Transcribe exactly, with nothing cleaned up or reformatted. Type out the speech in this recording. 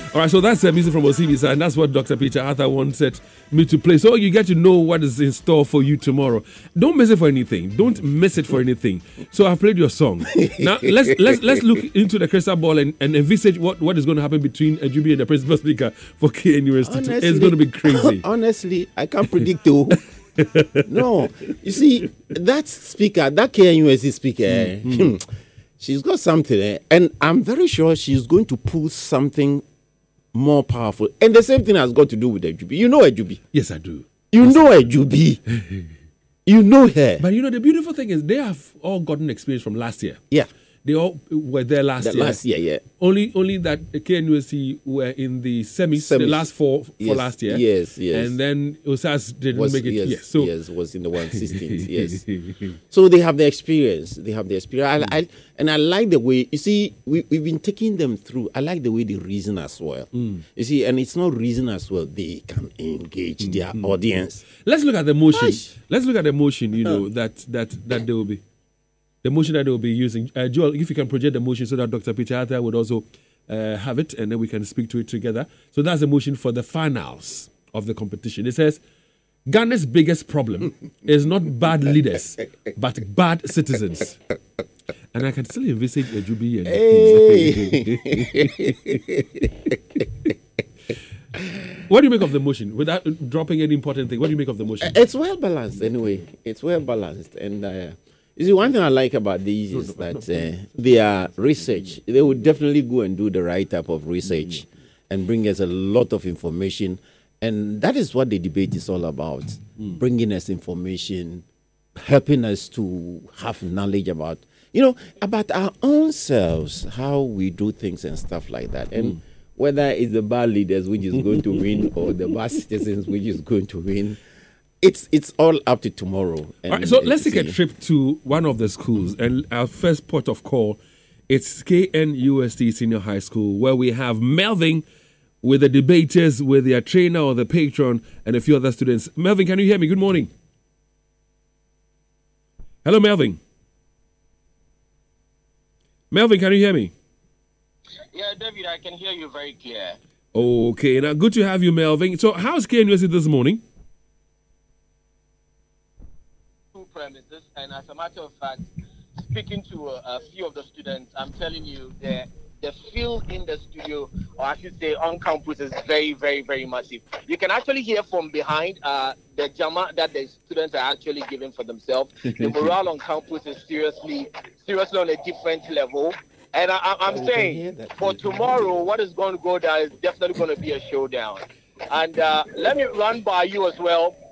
All right, so that's uh, music from Osibisa, and that's what Doctor Peter Arthur wanted me to play. So you get to know what is in store for you tomorrow. Don't miss it for anything. Don't miss it for anything. So I've played your song. Now let's let's let's look into the crystal ball and, and envisage what, what is going to happen between Ajubi and the principal speaker for K N U S T. It's going to be crazy. Honestly, I can't predict too. No, you see that speaker, that K N U S T speaker. Mm-hmm. She's got something, eh? And I'm very sure she's going to pull something more powerful. And the same thing has got to do with Ajubi. You know Ajubi. Yes, I do. You yes. know Ajubi. You know her. But you know, the beautiful thing is they have all gotten experience from last year. Yeah. They all were there last the year. Last year, yeah. Only only that the K N U S T were in the semis, semis. the last four for yes. last year. Yes, yes. And then Osas didn't was, make it. Yes, yes, so yes, was in the one sixteenth, yes. So they have the experience. They have the experience. Mm. I, I, and I like the way, you see, we, we've been taking them through. I like the way they reason as well. Mm. You see, and it's not reason as well. They can engage mm. their mm. audience. Let's look at the motion. Gosh. Let's look at the motion, you know, uh. that, that, that they will be. The motion that they will be using. Uh, Joel, if you can project the motion so that Doctor Peter Arthur would also uh, have it, and then we can speak to it together. So that's the motion for the finals of the competition. It says, Ghana's biggest problem is not bad leaders, but bad citizens. And I can still envisage Ajubi. And hey. What do you make of the motion? Without dropping any important thing, what do you make of the motion? It's well balanced anyway. It's well balanced. And uh, you see, one thing I like about these is that uh, they are research. They would definitely go and do the right type of research mm. and bring us a lot of information. And that is what the debate is all about. Mm. Bringing us information, helping us to have knowledge about, you know, about our own selves, how we do things and stuff like that. And mm. whether it's the bad leaders which is going to win or the bad citizens which is going to win, It's it's all up to tomorrow. All right, so let's take a trip to one of the schools. And our first port of call, it's K N U S T Senior High School, where we have Melvin with the debaters, with their trainer or the patron, and a few other students. Melvin, can you hear me? Good morning. Hello, Melvin. Melvin, can you hear me? Yeah, David, I can hear you very clear. Okay, now good to have you, Melvin. So how's K N U S T this morning? Premises, and as a matter of fact, speaking to a, a few of the students, I'm telling you the the feel in the studio, or I should say on campus, is very, very, very massive. You can actually hear from behind uh, the jama that the students are actually giving for themselves. The morale on campus is seriously, seriously on a different level. And I, I, I'm saying for tomorrow, what is going to go down is definitely going to be a showdown. And uh, let me run by you as well.